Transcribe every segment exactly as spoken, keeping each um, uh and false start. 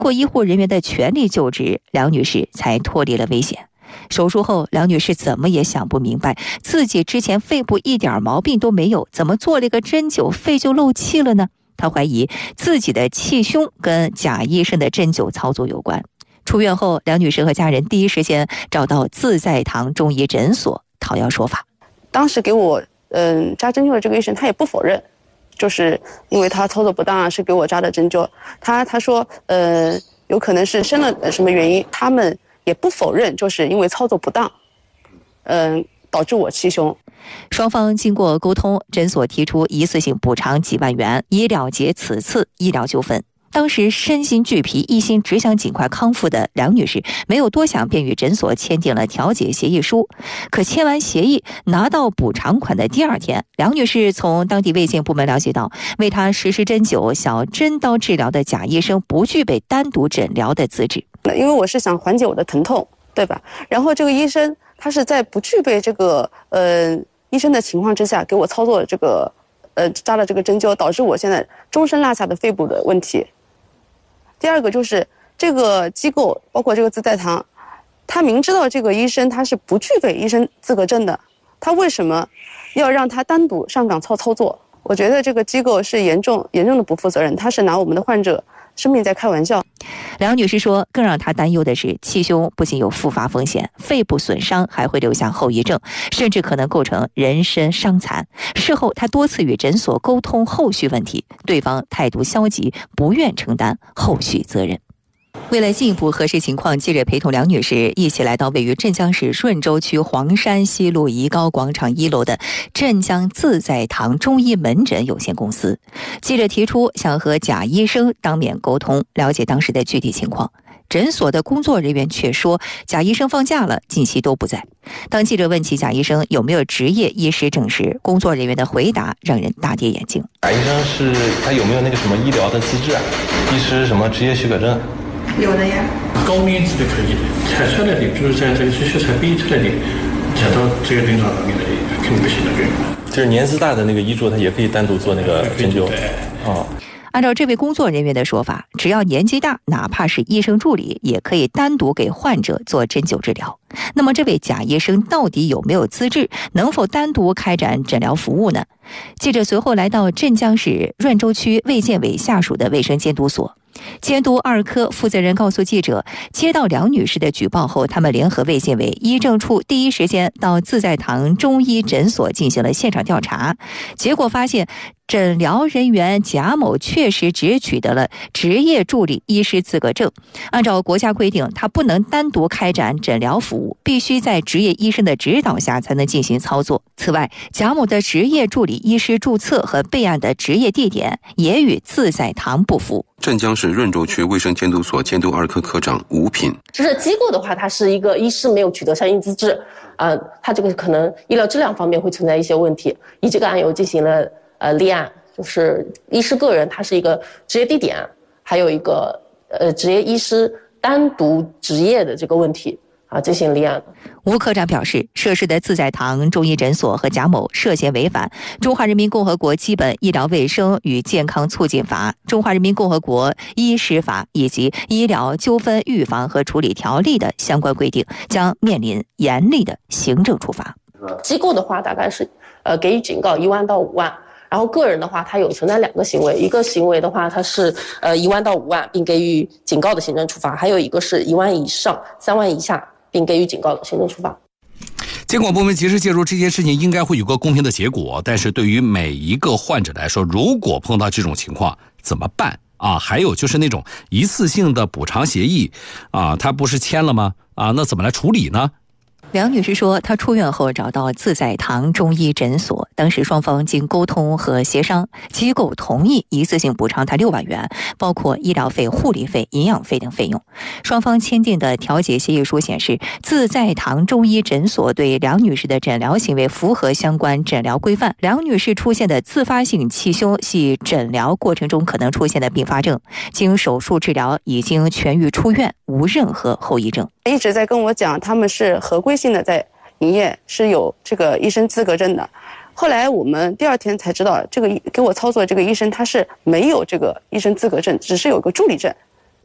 过医护人员的全力救治，梁女士才脱离了危险。手术后，梁女士怎么也想不明白，自己之前肺部一点毛病都没有，怎么做了个针灸，肺就漏气了呢？她怀疑自己的气胸跟贾医生的针灸操作有关。出院后，梁女士和家人第一时间找到自在堂中医诊所讨要说法。 当时给我嗯扎针灸的这个医生，他也不否认，就是因为他操作不当啊，是给我扎的针灸。他他说呃有可能是生了什么原因，他们也不否认，就是因为操作不当，嗯导致我气胸。 双方经过沟通，诊所提出一次性补偿几万元，以了结此次医疗纠纷。当时身心俱疲，一心只想尽快康复的梁女士没有多想，便与诊所签订了调解协议书。可签完协议，拿到补偿款的第二天，梁女士从当地卫健部门了解到，为她实施针灸、小针刀治疗的贾医生不具备单独诊疗的资质。 因为我是想缓解我的疼痛，对吧？然后这个医生他是在不具备这个呃医生的情况之下，给我操作这个呃扎了这个针灸，导致我现在终身落下的肺部的问题。第二个就是这个机构，包括这个自在堂，他明知道这个医生他是不具备医生资格证的，他为什么要让他单独上岗操操作？我觉得这个机构是严重严重的不负责任，他是拿我们的患者生命在开玩笑。 梁女士说，更让她担忧的是，气胸不仅有复发风险，肺部损伤还会留下后遗症，甚至可能构成人身伤残。事后她多次与诊所沟通后续问题，对方态度消极，不愿承担后续责任。为了进一步核实情况，记者陪同梁女士一起来到位于镇江市润州区黄山西路怡高广场一楼的镇江自在堂中医门诊有限公司。记者提出想和贾医生当面沟通，了解当时的具体情况。诊所的工作人员却说，贾医生放假了，近期都不在。当记者问起贾医生有没有职业医师证时，工作人员的回答让人大跌眼镜。 贾医生是他有没有那个什么医疗的资质啊？医师什么职业许可证？ 有的呀， 高面值的可以的，采出来的就是在这个血采逼出来的，采到这个临床上面的肯定不行的，对。 就是年资大的那个医嘱，他也可以单独做那个针灸。哦。 按照这位工作人员的说法，只要年纪大，哪怕是医生助理，也可以单独给患者做针灸治疗。那么这位贾医生到底有没有资质，能否单独开展诊疗服务呢？记者随后来到镇江市润州区卫健委下属的卫生监督所，监督二科负责人告诉记者，接到梁女士的举报后，他们联合卫健委医政处第一时间到自在堂中医诊所进行了现场调查，结果发现诊疗人员贾某确实只取得了职业助理医师资格证，按照国家规定，他不能单独开展诊疗服务，必须在职业医生的指导下才能进行操作。此外，贾某的职业助理医师注册和备案的职业地点也与自在堂不符。 镇江市润州区卫生监督所监督二科科长吴品， 就是机构的话，它是一个医师没有取得相应资质，呃，它这个可能医疗质量方面会存在一些问题，以这个案由进行了呃立案，就是医师个人他是一个职业地点，还有一个呃职业医师单独执业的这个问题啊进行立案。 吴科长表示，涉事的自在堂中医诊所和贾某涉嫌违反《中华人民共和国基本医疗卫生与健康促进法》、《中华人民共和国医师法》以及《医疗纠纷预防和处理条例》的相关规定，将面临严厉的行政处罚。 机构的话，大概是呃给予警告一万到五万。然后个人的话，他有存在两个行为，一个行为的话，它是呃一万到五万，并给予警告的行政处罚；还有一个是一万以上、三万以下，并给予警告的行政处罚。 监管部门及时介入这件事情，应该会有个公平的结果。但是对于每一个患者来说，如果碰到这种情况怎么办啊？还有就是那种一次性的补偿协议啊，他不是签了吗？啊，那怎么来处理呢？ 梁女士说，她出院后找到自在堂中医诊所，当时双方经沟通和协商，机构同意一次性补偿她六万元，包括医疗费、护理费、营养费等费用。双方签订的调解协议书显示，自在堂中医诊所对梁女士的诊疗行为符合相关诊疗规范。梁女士出现的自发性气胸系诊疗过程中可能出现的并发症，经手术治疗已经痊愈出院，无任何后遗症。 一直在跟我讲他们是合规性的在营业，是有这个医生资格证的。后来我们第二天才知道，这个给我操作这个医生他是没有这个医生资格证，只是有个助理证。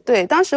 对，当时。